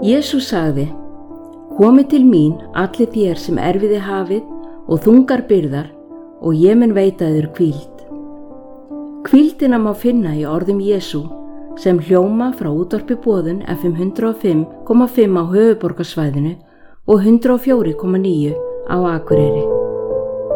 Jesús sagði: Komið til mín allir þér sem erfiði hafið og þungar byrðar, og ég mun veita yður hvíld. Hvíldina má finna í orðum Jesú sem hljóma frá útvarpi Boðun FM 105,5 á höfuðborgarsvæðinu og 104,9 á Akureyri.